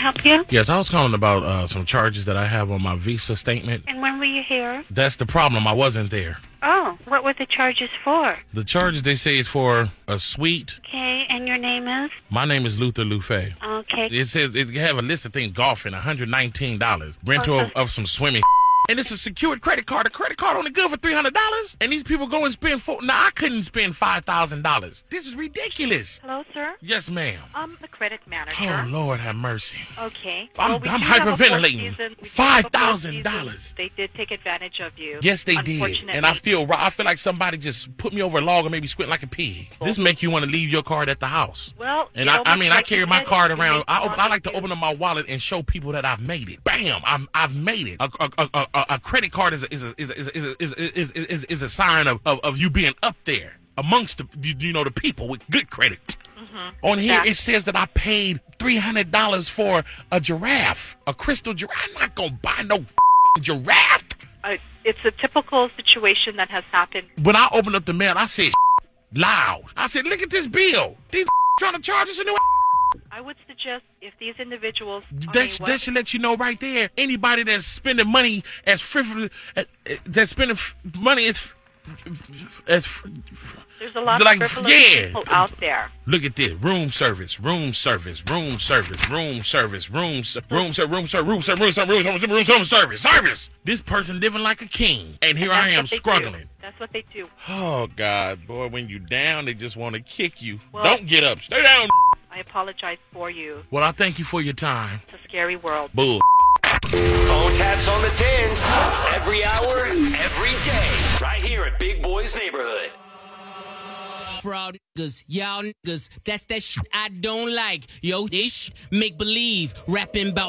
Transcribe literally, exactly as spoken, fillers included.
help you? Yes, I was calling about uh, some charges that I have on my Visa statement. And when were you here? That's the problem. I wasn't there. Oh, what were the charges for? The charges, they say, is for a suite. Okay, and your name is? My name is Luther Lufe. Okay. It says it have a list of things, golfing, one hundred nineteen dollars. Rental Okay. of, of some swimming. And it's a secured credit card. A credit card only good for three hundred dollars. And these people go and spend four. Now, I couldn't spend five thousand dollars. This is ridiculous. Hello, sir? Yes, ma'am. Um, the credit manager. Oh, Lord have mercy. Okay. I'm, Well, we I'm do have a fourth hyperventilating. season. We do five have a fourth thousand dollars. season. They did take advantage of you. Yes, they did. Unfortunately. And I feel I feel like somebody just put me over a log and made me squint like a pig. This make you want to leave your card at the house. Well, And you I, know, I mean, I like you carry my said, card you around. need I, to I like to do- open up my wallet and show people that I've made it. Bam! I'm, I've made it. A, a, a, a, a credit card is a, is a, is a, is a, is a, is a, is, is a sign of, of, of you being up there amongst the you, you know the people with good credit. Mm-hmm. On here Exactly. it says that I paid three hundred dollars for a giraffe, a crystal giraffe. I'm not gonna buy no giraffe. Uh, it's a typical situation that has happened. When I opened up the mail, I said loud. I said, "Look at this bill. These trying to charge us a new." I would suggest if these individuals... That, okay, sh- what- that should let you know right there. Anybody that's spending money as frivolous, uh, uh, that's spending f- money as, f- as f- There's a lot like, of frivolous yeah. people out there. Look at this: room service, room service, room service, room service, room ser- room ser- room ser- room ser- room ser- room ser- room ser- service, service. This person living like a king, and here That's I am what they struggling. do. That's what they do. Oh God, boy, when you down, they just want to kick you. Well- Don't get up, stay down. I apologize for you. Well, I thank you for your time. It's a scary world. Bull. Phone taps on the tens. Every hour, every day. Right here at Big Boy's Neighborhood. Fraud niggas, y'all niggas, that's that shit I don't like. Yo, this shit make believe, rapping about